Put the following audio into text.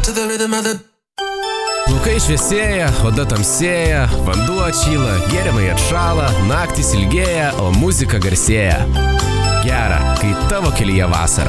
Plaukai šviesėja, oda tamsėja, vanduo atšyla, gėrimai atšala, naktys ilgėja, o muzika garsėja. Gera, kai tavo kelyje vasara.